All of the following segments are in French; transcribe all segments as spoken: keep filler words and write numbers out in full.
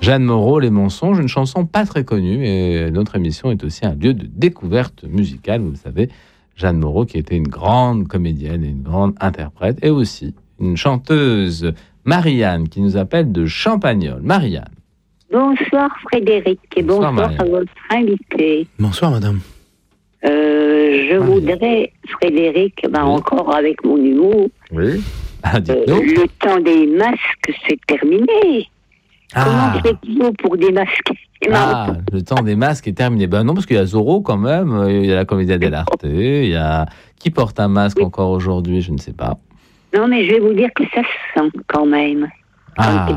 Jeanne Moreau, Les Mensonges, une chanson pas très connue, et notre émission est aussi un lieu de découverte musicale, vous le savez. Jeanne Moreau, qui était une grande comédienne et une grande interprète, et aussi une chanteuse, Marianne, qui nous appelle de Champagnole. Marianne. Bonsoir Frédéric, et bonsoir, bonsoir à votre invité. Bonsoir madame. Euh, je Marianne. voudrais, Frédéric, ben oui. encore avec mon humour, oui. ah, euh, le temps des masques, c'est terminé. Ah. Comment faites-vous pour des masques? Ah, le temps des masques est terminé. Ben non, parce qu'il y a Zorro quand même, il y a la Commedia dell'arte, il y a... Qui porte un masque oui. encore aujourd'hui, je ne sais pas. Non, mais je vais vous dire que ça se sent quand même. Ah.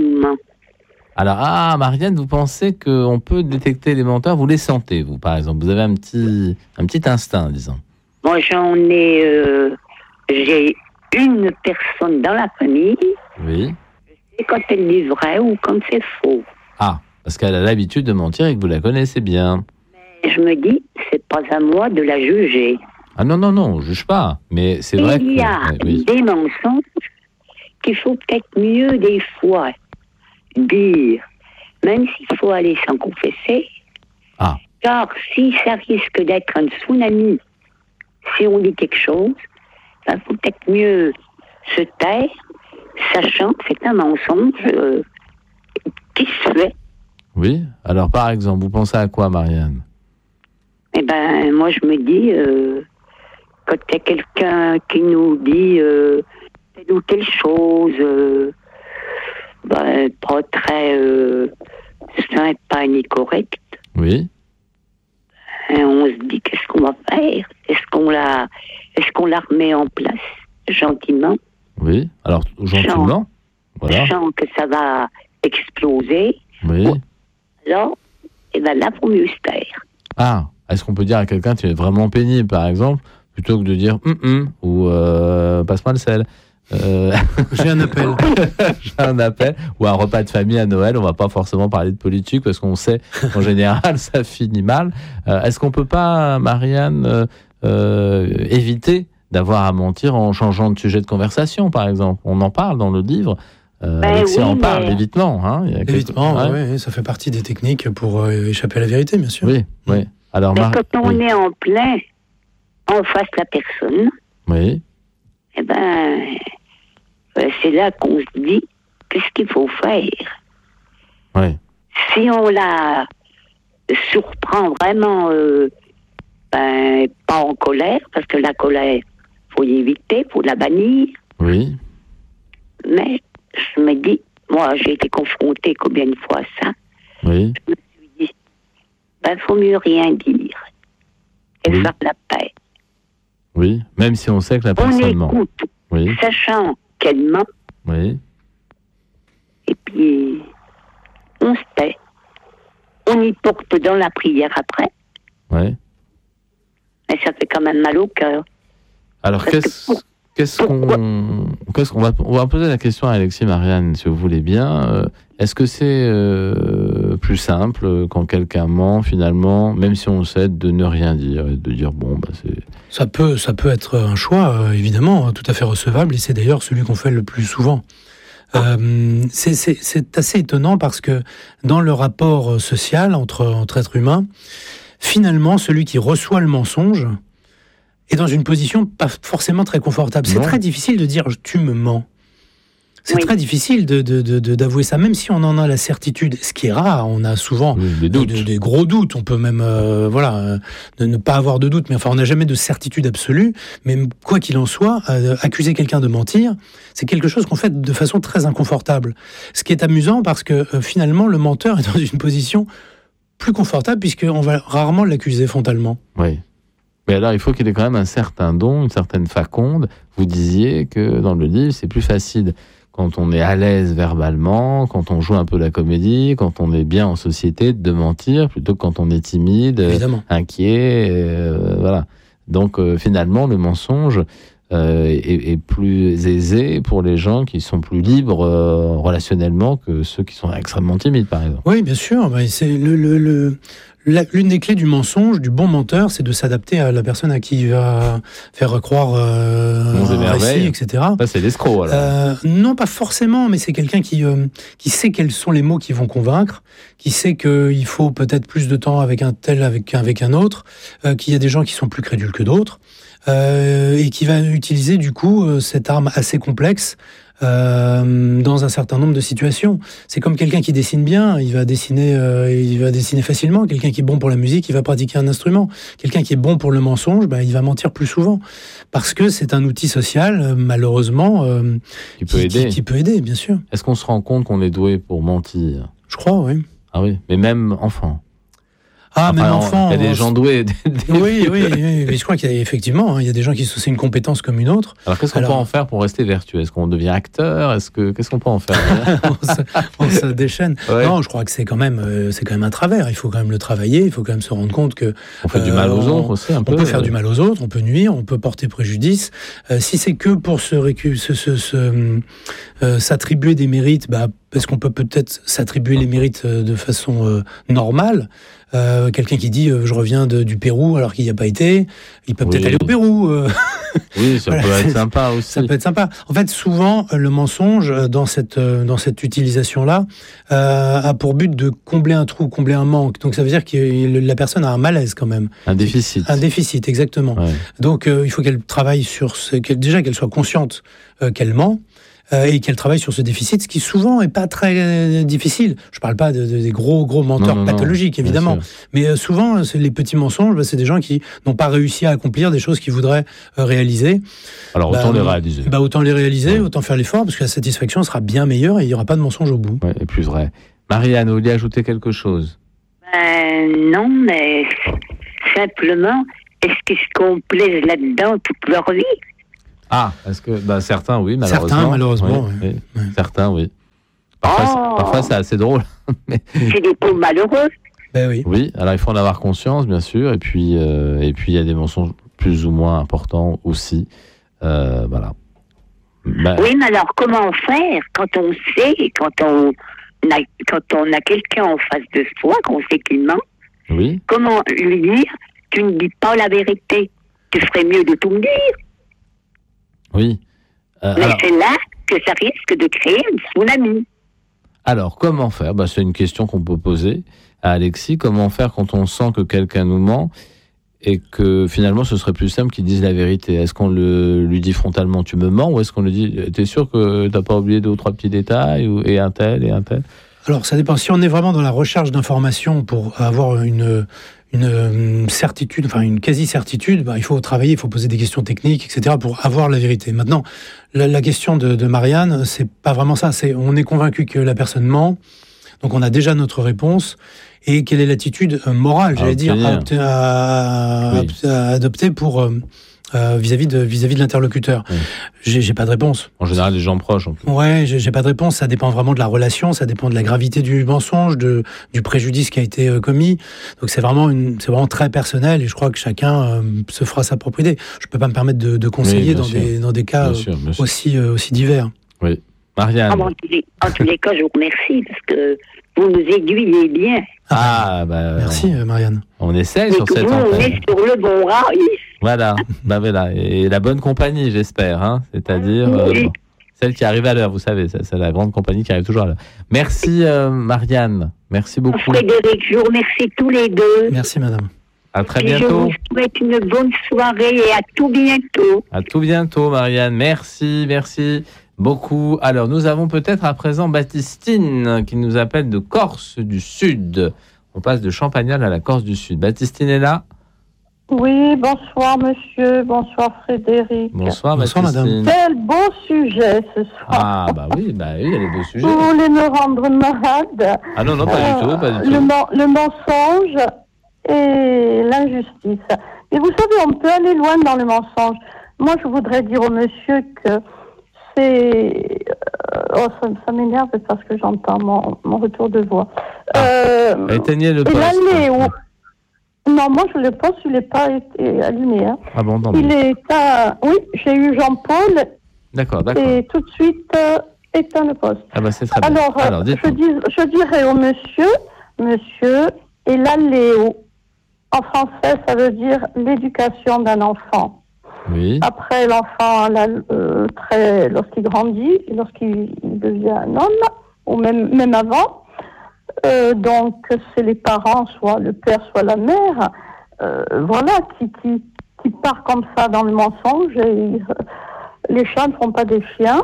Alors, ah, Marianne, vous pensez qu'on peut détecter les menteurs? Vous les sentez, vous, par exemple? Vous avez un petit, un petit instinct, disons. Moi, j'en ai... Euh, j'ai une personne dans la famille. Oui. Et quand elle dit vrai ou quand c'est faux. Ah, parce qu'elle a l'habitude de mentir et que vous la connaissez bien. Mais je me dis, c'est pas à moi de la juger. Ah non, non, non, on ne juge pas. Mais c'est et vrai il que... y a ouais, oui. des mensonges qu'il faut peut-être mieux des fois dire, même s'il faut aller s'en confesser. Ah. Car si ça risque d'être un tsunami, si on dit quelque chose, il faut peut-être mieux se taire, sachant que c'est un mensonge euh, qui se fait. Oui. Alors, par exemple, vous pensez à quoi, Marianne? Eh ben, moi, je me dis, euh, quand il y a quelqu'un qui nous dit euh, telle ou telle chose, euh, ben, pas très euh, sympa ni correct. Oui. Et on se dit, qu'est-ce qu'on va faire? Est-ce qu'on la, est-ce qu'on la remet en place gentiment? Oui. Alors, gentiment. Sachant, voilà. Sachant que ça va exploser. Oui. Alors, eh ben là, il faut mieux se taire. Ah, est-ce qu'on peut dire à quelqu'un tu es vraiment pénible, par exemple, plutôt que de dire hum hum ou euh, passe-moi le sel. Euh... J'ai un appel. J'ai un appel. Ou un repas de famille à Noël. On va pas forcément parler de politique parce qu'on sait qu'en général ça finit mal. Euh, est-ce qu'on peut pas, Marianne, euh, euh, éviter d'avoir à mentir en changeant de sujet de conversation, par exemple? On en parle dans le livre. Euh, ben Alexis oui, en parle, mais... l'évitement. Hein, il y a l'évitement, quelques... ouais. oui, ça fait partie des techniques pour euh, échapper à la vérité, bien sûr. Oui, oui. Alors, mais Mar... quand on oui. est en plein, en face de la personne, oui. eh ben, euh, c'est là qu'on se dit, qu'est-ce qu'il faut faire? Oui. Si on la surprend vraiment, euh, ben, pas en colère, parce que la colère, faut l'éviter, faut la bannir. Oui. Mais je me dis, moi, j'ai été confrontée combien de fois à ça. Oui. Je me suis dit, ben, faut mieux rien dire et oui. faire la paix. Oui, même si on sait que la personne ment. On écoute, oui. sachant qu'elle ment. Oui. Et puis, on se tait. On y porte dans la prière après. Oui. Mais ça fait quand même mal au cœur. Alors, Parce qu'est-ce... Que pour... Qu'est-ce qu'on, qu'est-ce qu'on va, on va poser la question à Alexis, Marianne, si vous voulez bien. Euh, est-ce que c'est euh, plus simple quand quelqu'un ment finalement, même si on sait de ne rien dire et de dire bon, bah c'est. Ça peut, ça peut être un choix euh, évidemment tout à fait recevable et c'est d'ailleurs celui qu'on fait le plus souvent. Euh, c'est, c'est, c'est assez étonnant parce que dans le rapport social entre entre êtres humains, finalement, celui qui reçoit le mensonge est dans une position pas forcément très confortable. C'est non. très difficile de dire « tu me mens ». C'est oui. très difficile de, de, de, de, d'avouer ça, même si on en a la certitude, ce qui est rare, on a souvent oui, des, doutes. Des, des gros doutes, on peut même euh, voilà, euh, ne, ne pas avoir de doute, mais enfin on n'a jamais de certitude absolue, mais quoi qu'il en soit, euh, accuser quelqu'un de mentir, c'est quelque chose qu'on fait de façon très inconfortable. Ce qui est amusant parce que euh, finalement le menteur est dans une position plus confortable puisqu'on va rarement l'accuser frontalement. Oui. Mais alors, il faut qu'il ait quand même un certain don, une certaine faconde. Vous disiez que dans le livre, c'est plus facile quand on est à l'aise verbalement, quand on joue un peu la comédie, quand on est bien en société, de mentir, plutôt que quand on est timide, Évidemment. inquiet. Euh, voilà. Donc, euh, finalement, le mensonge euh, est, est plus aisée pour les gens qui sont plus libres euh, relationnellement que ceux qui sont extrêmement timides, par exemple. Oui, bien sûr. Bah, c'est le, le, le, la, l'une des clés du mensonge, du bon menteur, c'est de s'adapter à la personne à qui il va faire croire euh, un récit, et cetera. Ça, c'est l'escroc, alors. Euh, non, pas forcément, mais c'est quelqu'un qui, euh, qui sait quels sont les mots qui vont convaincre, qui sait qu'il faut peut-être plus de temps avec un tel avec, avec un autre, euh, qu'il y a des gens qui sont plus crédules que d'autres, euh, et qui va utiliser du coup euh, cette arme assez complexe Euh, dans un certain nombre de situations. C'est comme quelqu'un qui dessine bien, il va dessiner, euh, il va dessiner facilement. Quelqu'un qui est bon pour la musique, il va pratiquer un instrument. Quelqu'un qui est bon pour le mensonge, ben, il va mentir plus souvent. Parce que c'est un outil social, euh, malheureusement, euh, qui, peut qui, aider. Qui, qui peut aider, bien sûr. Est-ce qu'on se rend compte qu'on est doué pour mentir ? Je crois, oui. Ah oui, mais même enfant. Ah, enfin, même enfant. Il y a des gens doués. Oui, oui, oui, oui. Je crois qu'il y a effectivement, il y a des gens qui c'est une compétence comme une autre. Alors, qu'est-ce qu'on Alors... peut en faire pour rester vertueux ? Est-ce qu'on devient acteur ? Est-ce que qu'est-ce qu'on peut en faire ? on, se, on se déchaîne. Ouais. Non, je crois que c'est quand même, c'est quand même un travers. Il faut quand même le travailler. Il faut quand même se rendre compte que on fait euh, du mal aux autres aussi. Un on peu, peut faire euh... du mal aux autres. On peut nuire. On peut porter préjudice. Euh, si c'est que pour se, récu- se, se, se euh, s'attribuer des mérites, bah, parce qu'on peut peut-être s'attribuer les mérites de façon euh, normale. Euh, quelqu'un qui dit euh, je reviens de, du Pérou alors qu'il n'y a pas été, il peut oui. peut-être aller au Pérou. Euh. Oui, ça voilà, peut être sympa aussi. Ça peut être sympa. En fait, souvent, le mensonge dans cette dans cette utilisation-là euh, a pour but de combler un trou, combler un manque. Donc ça veut dire que la personne a un malaise quand même. Un déficit. Un déficit, exactement. Ouais. Donc euh, il faut qu'elle travaille sur ce, qu'elle, déjà qu'elle soit consciente euh, qu'elle ment. Et qu'elle travaille sur ce déficit, ce qui souvent est pas très difficile. Je parle pas de, de, des gros gros menteurs non, non, pathologiques, non, évidemment, mais euh, souvent c'est les petits mensonges, bah, c'est des gens qui n'ont pas réussi à accomplir des choses qu'ils voudraient euh, réaliser. Alors autant bah, les réaliser. Bah, autant les réaliser, ouais. autant faire l'effort, parce que la satisfaction sera bien meilleure et il y aura pas de mensonge au bout. Ouais, et plus vrai. Marianne, vous vouliez ajouter quelque chose ? Ben non, mais simplement, est-ce qu'ils se complaisent là-dedans toute leur vie ? Ah, est-ce que bah, certains, oui, malheureusement. Certains, malheureusement, oui. oui. oui. Certains, oui. Parfois, oh. c'est, parfois c'est assez drôle. mais... C'est des pauvres malheureux. Ben oui. Oui, alors il faut en avoir conscience, bien sûr, et puis euh, et puis il y a des mensonges plus ou moins importants aussi. Euh, voilà. Ben... Oui, mais alors comment faire quand on sait, quand on a, quand on a quelqu'un en face de soi, qu'on sait qu'il ment, oui. Comment lui dire tu ne dis pas la vérité, tu ferais mieux de tout me dire. Oui. Euh, Mais alors, c'est là que ça risque de créer une tsunami. Alors, comment faire ? Bah, c'est une question qu'on peut poser à Alexis. Comment faire quand on sent que quelqu'un nous ment et que finalement ce serait plus simple qu'il dise la vérité ? Est-ce qu'on le, lui dit frontalement tu me mens, ou est-ce qu'on lui dit t'es sûr que t'as pas oublié deux ou trois petits détails, ou, et un tel et un tel ? Alors, ça dépend. Si on est vraiment dans la recherche d'informations pour avoir une... une certitude, enfin une quasi-certitude, bah, il faut travailler, il faut poser des questions techniques, et cetera pour avoir la vérité. Maintenant, la, la question de, de Marianne, c'est pas vraiment ça. C'est, on est convaincu que la personne ment, donc on a déjà notre réponse. Et quelle est l'attitude morale, j'allais dire, à, à, oui. à adopter pour... Euh, Euh, vis-à-vis de vis-à-vis de l'interlocuteur. Oui. J'ai, j'ai pas de réponse. En général, les gens proches. En plus. Ouais, j'ai, j'ai pas de réponse. Ça dépend vraiment de la relation, ça dépend de la gravité du mensonge, de du préjudice qui a été euh, commis. Donc c'est vraiment une, c'est vraiment très personnel, et je crois que chacun euh, se fera sa propre idée. Je peux pas me permettre de, de conseiller oui, dans sûr. des dans des cas bien sûr, bien sûr. aussi euh, aussi divers. Oui, Marianne. Ah, bon, en, tous les, en tous les cas, je vous remercie parce que vous nous aiguillez bien. Ah, bah, merci on, Marianne. On essaie mais sur cette nous, antenne. On est sur le bon rail. Voilà, bah voilà, et la bonne compagnie, j'espère, hein, c'est-à-dire oui. euh, celle qui arrive à l'heure, vous savez, c'est, c'est la grande compagnie qui arrive toujours à l'heure. Merci euh, Marianne, merci beaucoup. Frédéric, je vous remercie tous les deux. Merci madame. À très et bientôt. Je vous souhaite une bonne soirée et à tout bientôt. À tout bientôt Marianne, merci, merci beaucoup. Alors nous avons peut-être à présent Baptistine qui nous appelle de Corse du Sud. On passe de Champagnat à la Corse du Sud. Baptistine est là ? Oui, bonsoir monsieur, bonsoir Frédéric. Bonsoir, bonsoir madame. Quel beau sujet ce soir. Ah bah oui, bah oui, il y a des beaux sujets. Vous voulez me rendre malade. Ah non, non, pas euh, du tout, pas du le tout. Men- le mensonge et l'injustice. Et vous savez, on peut aller loin dans le mensonge. Moi, je voudrais dire au monsieur que c'est... Oh, ça, ça m'énerve parce que j'entends mon, mon retour de voix. Ah, euh, éteignez le poste. L'année où... Non, moi je le poste, il n'est pas été allumé. Hein. Ah bon, non. Il Mais... est à... Oui, j'ai eu Jean-Paul. D'accord, d'accord. Et tout de suite, euh, éteint le poste. Ah bah c'est très bien. Alors, Alors je, dis, je dirais au monsieur, monsieur, et là, Léo. En français, ça veut dire l'éducation d'un enfant. Oui. Après, l'enfant, là, euh, très, lorsqu'il grandit, lorsqu'il devient un homme, ou même, même avant, euh, donc c'est les parents, soit le père, soit la mère, euh, voilà, qui, qui, qui part comme ça dans le mensonge. Et, euh, les chats ne font pas des chiens.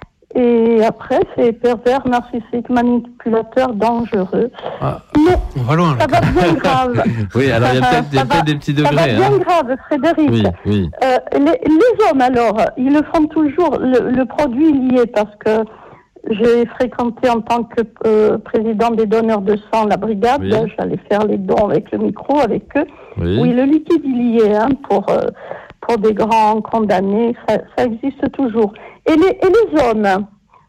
Et après, c'est pervers, narcissique, manipulateur, dangereux. Ah. Mais on va loin, ça va bien grave. Oui, alors il y a peut-être, y a peut-être des petits degrés. Ça va bien hein. grave, Frédéric. Oui, oui. Euh, les, les hommes, alors, ils le font toujours, le, le produit lié, parce que j'ai fréquenté en tant que euh, président des donneurs de sang la brigade. Oui. J'allais faire les dons avec le micro, avec eux. Oui, oui le liquide lié, hein, pour... Euh, pour des grands condamnés, ça, ça existe toujours. Et les, et les hommes,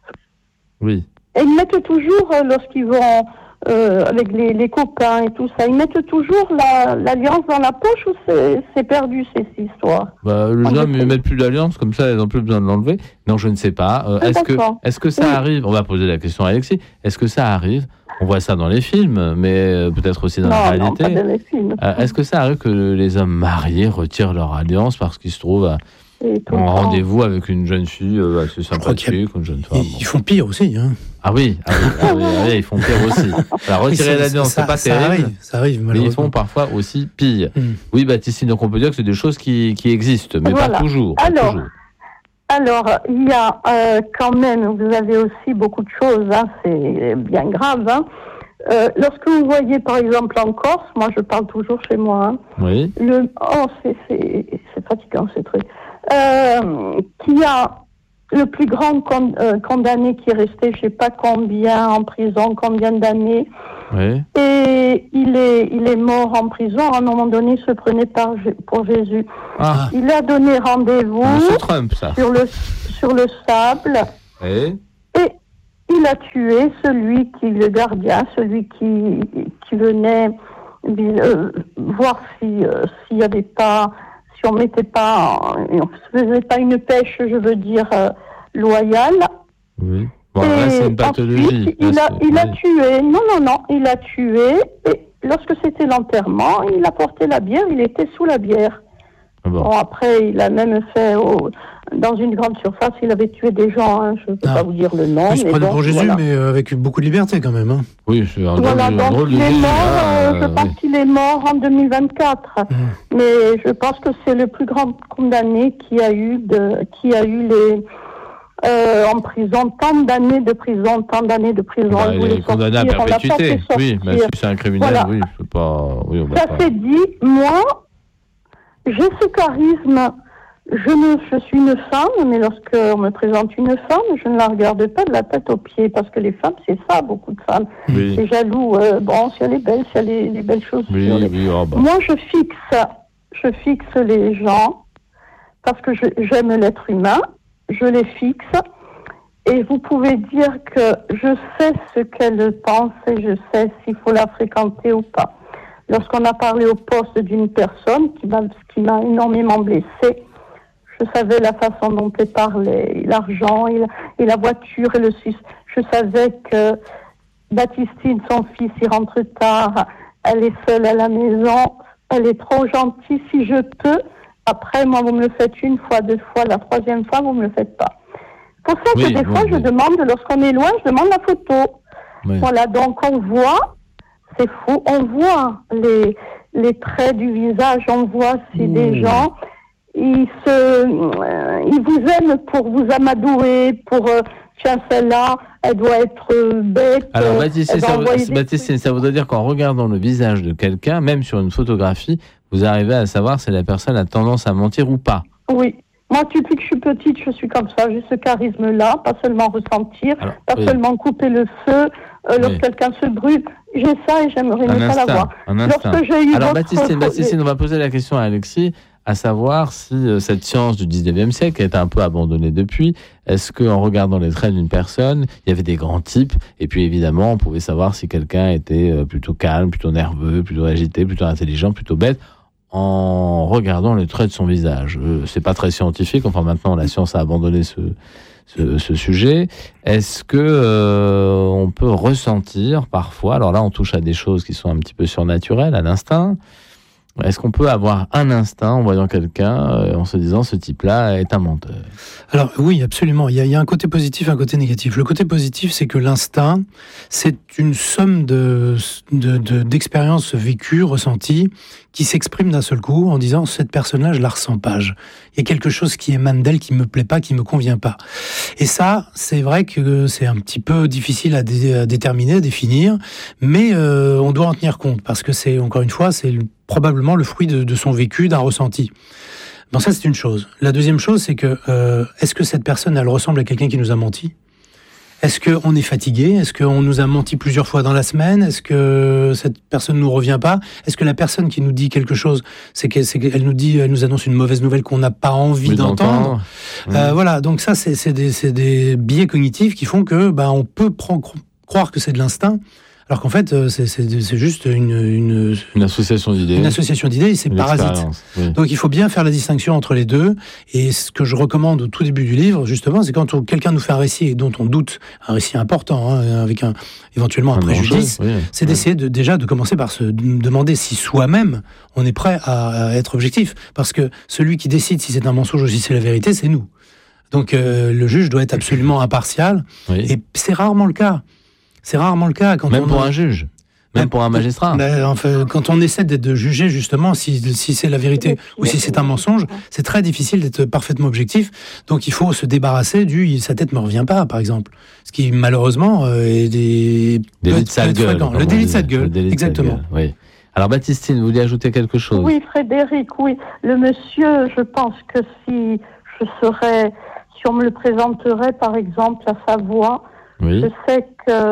oui. Ils mettent toujours, lorsqu'ils vont euh, avec les, les copains et tout ça, ils mettent toujours la, l'alliance dans la poche ou c'est, c'est perdu, ces histoires? Bah, les hommes ne mettent plus d'alliance, comme ça, ils n'ont plus besoin de l'enlever. Non, je ne sais pas. Euh, est-ce, que, est-ce que ça oui. arrive? On va poser la question à Alexis. Est-ce que ça arrive? On voit ça dans les films, mais peut-être aussi dans non, la réalité. Non, pas dans les films. Euh, est-ce que ça arrive que les hommes mariés retirent leur alliance parce qu'ils se trouvent à, en rendez-vous avec une jeune fille euh, assez sympathique, une jeune femme? Ils, ils font pire aussi. Hein. Ah oui, ah oui, ah oui, ah oui, ils font pire aussi. Alors, retirer l'alliance, c'est pas ça terrible. Arrive, ça arrive, mais ils font parfois aussi pire. Mm. Oui, Baptiste, donc on peut dire que c'est des choses qui, qui existent, mais voilà. pas toujours. Pas Alors, toujours. Alors, il y a euh, quand même, vous avez aussi beaucoup de choses, hein, c'est bien grave. Hein. Euh, lorsque vous voyez, par exemple, en Corse, moi je parle toujours chez moi, hein, oui. le, oh, c'est, c'est, c'est fatigant ces trucs, euh, qui a le plus grand con, euh, condamné qui est resté, je ne sais pas combien, en prison, combien d'années, oui. et il est, il est mort en prison, à un moment donné, il se prenait par, pour Jésus. Ah. Il a donné rendez-vous Monsieur Trump, ça. Sur, le, sur le sable, oui. et il a tué celui qui, le gardien, celui qui, qui venait euh, voir si, euh, s'il n'y avait pas, si on mettait pas, on ne faisait pas une pêche, je veux dire, euh, loyale. Oui. Bon, là, c'est une pathologie. Ensuite, il, a, il oui. a tué, non, non, non, il a tué, et lorsque c'était l'enterrement, il a porté la bière, il était sous la bière. Bon. Bon, après, il a même fait, oh, dans une grande surface, il avait tué des gens, hein, je ne peux ah. pas vous dire le nom. Il se prenait pour Jésus, voilà. mais euh, avec beaucoup de liberté quand même. Hein. Oui, c'est un voilà, drôle, donc un drôle il de est Jésus, mort, hein, euh, je pense oui. qu'il est mort en deux mille vingt-quatre. Mmh. Mais je pense que c'est le plus grand condamné qui a eu, de, qui a eu les... Euh, en prison, tant d'années de prison, tant d'années de prison. Bah, il est condamné à perpétuité. Oui, mais si c'est un criminel, voilà. oui, je peux pas... Oui, on va Ça pas... s'est dit, moi, j'ai ce charisme, je, ne, je suis une femme, mais lorsqu'on me présente une femme, je ne la regarde pas de la tête aux pieds, parce que les femmes, c'est ça, beaucoup de femmes. Oui. C'est jaloux, euh, bon, si elle est belle, si elle a les belles choses. Oui, les... oui, oh bah. Moi, je fixe, je fixe les gens, parce que je, j'aime l'être humain, je les fixe, et vous pouvez dire que je sais ce qu'elle pense, et je sais s'il faut la fréquenter ou pas. Lorsqu'on a parlé au poste d'une personne qui m'a, qui m'a énormément blessée, je savais la façon dont elle parlait, l'argent et la, et la voiture et le sus. Je savais que Baptistine, son fils, il rentre tard, elle est seule à la maison, elle est trop gentille, si je peux. Après, moi, vous me le faites une fois, deux fois, la troisième fois, vous me le faites pas. C'est pour ça que oui, des oui, fois, oui. je demande, lorsqu'on est loin, je demande la photo. Oui. Voilà, donc on voit... C'est fou. On voit les, les traits du visage, on voit si mmh. des gens, ils, se, euh, ils vous aiment pour vous amadouer, pour, euh, tiens, celle-là, elle doit être euh, bête. Alors, Baptiste, ça, Baptiste ça voudrait dire qu'en regardant le visage de quelqu'un, même sur une photographie, vous arrivez à savoir si la personne a tendance à mentir ou pas. Oui. Moi, depuis que je suis petite, je suis comme ça. J'ai ce charisme-là, pas seulement ressentir, Alors, pas oui. seulement couper le feu, euh, lorsque oui. quelqu'un se brûle. J'ai ça et j'aimerais ne pas l'avoir. Un instant. Lorsque j'ai eu Alors, votre... Baptiste, Baptiste, on va poser la question à Alexis. à savoir si euh, cette science du dix-neuvième siècle a été un peu abandonnée depuis. Est-ce qu'en regardant les traits d'une personne, il y avait des grands types, et puis évidemment, on pouvait savoir si quelqu'un était euh, plutôt calme, plutôt nerveux, plutôt agité, plutôt intelligent, plutôt bête, en regardant les traits de son visage. Euh, c'est pas très scientifique, enfin maintenant la science a abandonné ce, ce, ce sujet. Est-ce que euh, on peut ressentir parfois, alors là on touche à des choses qui sont un petit peu surnaturelles, à l'instinct, est-ce qu'on peut avoir un instinct en voyant quelqu'un, euh, en se disant ce type-là est un menteur? Alors oui, absolument. Il y, a, il y a un côté positif, un côté négatif. Le côté positif, c'est que l'instinct, c'est une somme de, de, de, d'expériences vécues, ressenties, qui s'expriment d'un seul coup en disant cette personne-là, je la ressens pas. Je, il y a quelque chose qui émane d'elle, qui me plaît pas, qui me convient pas. Et ça, c'est vrai que c'est un petit peu difficile à, dé, à déterminer, à définir, mais euh, on doit en tenir compte parce que c'est, encore une fois, c'est le, probablement le fruit de, de son vécu, d'un ressenti. Bon, ça, c'est une chose. La deuxième chose, c'est que euh, est-ce que cette personne, elle ressemble à quelqu'un qui nous a menti ? Est-ce qu'on est fatigué ? Est-ce qu'on nous a menti plusieurs fois dans la semaine ? Est-ce que cette personne ne nous revient pas ? Est-ce que la personne qui nous dit quelque chose, c'est qu'elle, c'est qu'elle nous dit, elle nous annonce une mauvaise nouvelle qu'on n'a pas envie oui, d'entendre ? Mmh. Euh, voilà, donc ça, c'est, c'est, des, c'est des biais cognitifs qui font que bah, on peut prendre, croire que c'est de l'instinct, alors qu'en fait, c'est, c'est, c'est juste une, une, une association d'idées. Une association d'idées, et c'est une parasite. Oui. Donc il faut bien faire la distinction entre les deux. Et ce que je recommande au tout début du livre, justement, c'est quand on, quelqu'un nous fait un récit dont on doute, un récit important, hein, avec un, éventuellement un, un préjudice, oui, c'est oui. d'essayer de, déjà de commencer par se demander si soi-même on est prêt à, à être objectif. Parce que celui qui décide si c'est un mensonge ou si c'est la vérité, c'est nous. Donc euh, le juge doit être absolument impartial. Oui. Et c'est rarement le cas. C'est rarement le cas. Quand Même on pour a... un juge, même pour un magistrat. Ben, enfin, quand on essaie de, de juger justement si, si c'est la vérité ou si c'est un mensonge, c'est très difficile d'être parfaitement objectif. Donc il faut se débarrasser du « sa tête ne me revient pas » par exemple. Ce qui malheureusement est des... délit de sale gueule. Le délit de sale gueule, exactement. Gueule, oui. Alors Baptistine, vous vouliez ajouter quelque chose ? Oui, Frédéric, oui. Le monsieur, je pense que si je serais, si on me le présenterait par exemple à sa voix, oui. Je sais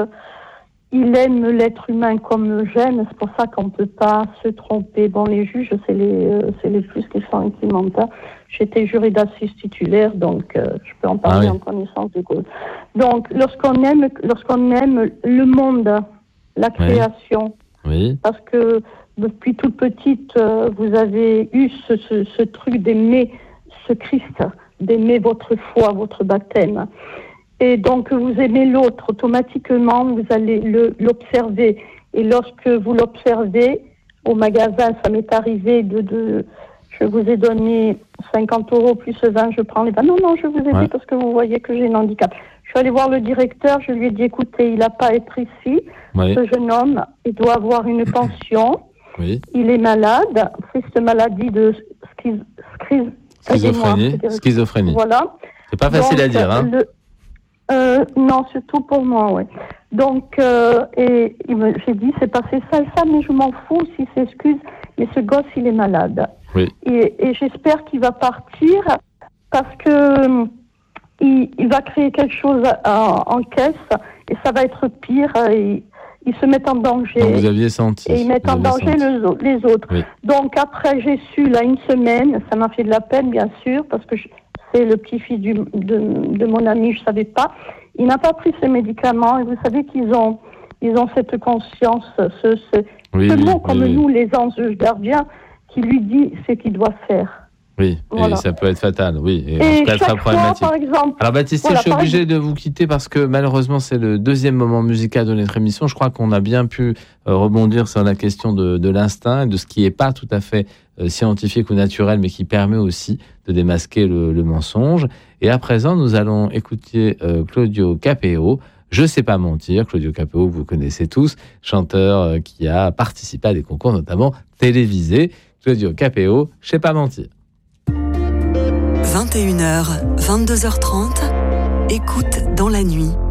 qu'il aime l'être humain comme j'aime, c'est pour ça qu'on ne peut pas se tromper. Bon, les juges, c'est les, euh, c'est les plus qui sont implémentaires. J'étais jury d'assises titulaire, donc euh, je peux en parler ah oui. en connaissance de cause. Donc, lorsqu'on aime, lorsqu'on aime le monde, la création, oui. Oui. parce que depuis toute petite, euh, vous avez eu ce, ce, ce truc d'aimer ce Christ, d'aimer votre foi, votre baptême. Et donc, vous aimez l'autre, automatiquement, vous allez le, l'observer. Et lorsque vous l'observez, au magasin, ça m'est arrivé de, de... Je vous ai donné cinquante euros plus vingt, je prends les vingt. Non, non, je vous ai ouais. dit parce que vous voyez que j'ai un handicap. Je suis allée voir le directeur, je lui ai dit, écoutez, il n'a pas à être ici. Oui. Ce jeune homme, il doit avoir une pension. Oui. Il est malade. C'est cette maladie de schiz... Schiz... schizophrénie. Schizophrénie. Voilà. C'est pas facile donc, à dire, hein. Le... Euh, non, surtout pour moi, oui. Donc, euh, et il me, j'ai dit, c'est passé ça et ça, mais je m'en fous s'il s'excuse, mais ce gosse, il est malade. Oui. Et, et j'espère qu'il va partir parce que il, il va créer quelque chose en, en caisse et ça va être pire. Et, ils se mettent en danger. Donc vous aviez senti. Et ils mettent en danger le, les autres. Oui. Donc après, j'ai su, là, une semaine, ça m'a fait de la peine, bien sûr, parce que je, c'est le petit-fils du, de, de mon ami, je ne savais pas. Il n'a pas pris ses médicaments et vous savez qu'ils ont, ils ont cette conscience, ce, ce, oui, ce mot oui, comme oui. nous, les anges gardiens, qui lui dit ce qu'il doit faire. Oui, voilà. Et ça peut être fatal, oui. Et, et en tout cas, très problématique. Fois, par exemple, alors Baptiste, voilà, je suis obligé exemple. de vous quitter parce que malheureusement, c'est le deuxième moment musical de notre émission. Je crois qu'on a bien pu euh, rebondir sur la question de, de l'instinct et de ce qui n'est pas tout à fait euh, scientifique ou naturel, mais qui permet aussi de démasquer le, le mensonge. Et à présent, nous allons écouter euh, Claudio Capéo. Je sais pas mentir. Claudio Capéo, vous connaissez tous, chanteur euh, qui a participé à des concours, notamment télévisés. Claudio Capéo, je sais pas mentir. vingt et une heures, vingt-deux heures trente, écoute dans la nuit.